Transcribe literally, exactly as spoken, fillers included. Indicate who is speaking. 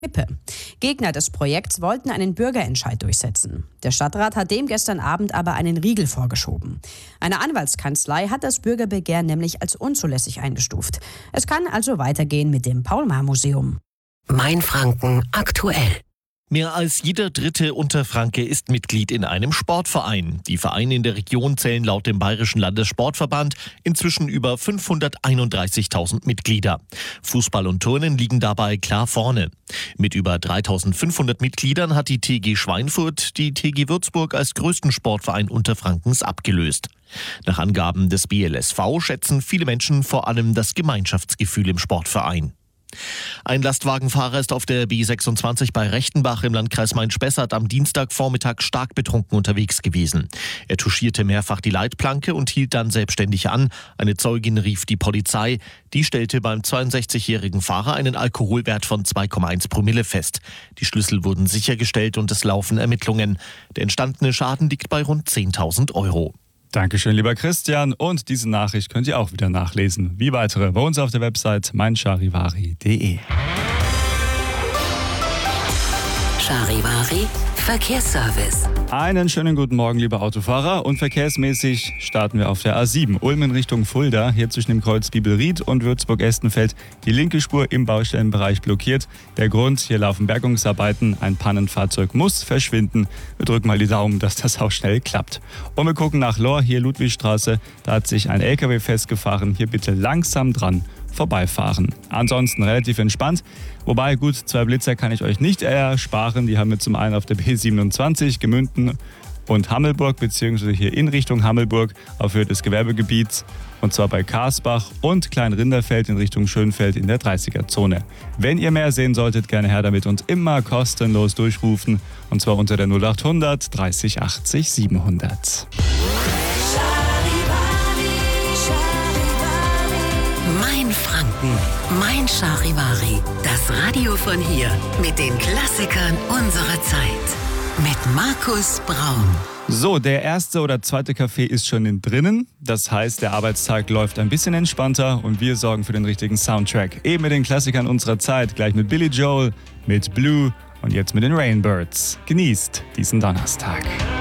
Speaker 1: Kippe. Gegner des Projekts wollten einen Bürgerentscheid durchsetzen. Der Stadtrat hat dem gestern Abend aber einen Riegel vorgeschoben. Eine Anwaltskanzlei hat das Bürgerbegehren nämlich als unzulässig eingestuft. Es kann also weitergehen mit dem Paul-Maar-Museum.
Speaker 2: Mainfranken aktuell.
Speaker 3: Mehr als jeder dritte Unterfranke ist Mitglied in einem Sportverein. Die Vereine in der Region zählen laut dem Bayerischen Landessportverband inzwischen über fünfhunderteinunddreißigtausend Mitglieder. Fußball und Turnen liegen dabei klar vorne. Mit über dreitausendfünfhundert Mitgliedern hat die T G Schweinfurt die T G Würzburg als größten Sportverein Unterfrankens abgelöst. Nach Angaben des B L S V schätzen viele Menschen vor allem das Gemeinschaftsgefühl im Sportverein. Ein Lastwagenfahrer ist auf der B sechsundzwanzig bei Rechtenbach im Landkreis Main-Spessart am Dienstagvormittag stark betrunken unterwegs gewesen. Er touchierte mehrfach die Leitplanke und hielt dann selbstständig an. Eine Zeugin rief die Polizei. Die stellte beim zweiundsechzigjährigen Fahrer einen Alkoholwert von zwei Komma eins Promille fest. Die Schlüssel wurden sichergestellt und es laufen Ermittlungen. Der entstandene Schaden liegt bei rund zehntausend Euro.
Speaker 4: Dankeschön, lieber Christian. Und diese Nachricht könnt ihr auch wieder nachlesen, wie weitere, bei uns auf der Website mein charivari punkt de.
Speaker 2: Charivari Verkehrsservice.
Speaker 4: Einen schönen guten Morgen, liebe Autofahrer. Und verkehrsmäßig starten wir auf der A sieben. Ulm in Richtung Fulda, hier zwischen dem Kreuz Bibelried und Würzburg-Estenfeld. Die linke Spur im Baustellenbereich blockiert. Der Grund, hier laufen Bergungsarbeiten. Ein Pannenfahrzeug muss verschwinden. Wir drücken mal die Daumen, dass das auch schnell klappt. Und wir gucken nach Lohr, hier Ludwigstraße. Da hat sich ein L K W festgefahren. Hier bitte langsam dran vorbeifahren. Ansonsten relativ entspannt. Wobei, gut, zwei Blitzer kann ich euch nicht ersparen. Die haben wir zum einen auf der B siebenundzwanzig Gemünden und Hammelburg, beziehungsweise hier in Richtung Hammelburg auf Höhe des Gewerbegebiets. Und zwar bei Karsbach und Kleinrinderfeld in Richtung Schönfeld in der dreißiger-Zone. Wenn ihr mehr sehen solltet, gerne her damit und immer kostenlos durchrufen. Und zwar unter der null achthundert dreißig achtzig siebenhundert.
Speaker 2: Mainfranken, mein Charivari. Das Radio von hier mit den Klassikern unserer Zeit. Mit Markus Braun.
Speaker 4: So, der erste oder zweite Kaffee ist schon drinnen. Das heißt, der Arbeitstag läuft ein bisschen entspannter und wir sorgen für den richtigen Soundtrack. Eben mit den Klassikern unserer Zeit. Gleich mit Billy Joel, mit Blue und jetzt mit den Rainbirds. Genießt diesen Donnerstag.